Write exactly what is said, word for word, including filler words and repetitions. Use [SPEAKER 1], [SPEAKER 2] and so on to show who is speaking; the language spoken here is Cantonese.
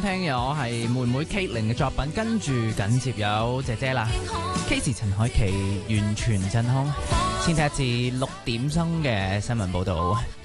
[SPEAKER 1] 聽有係妹妹 Caitlin 嘅作品，跟住緊接有姐姐啦 Casey 陳凱琪完全真空。先睇一次六點鐘嘅新聞報導。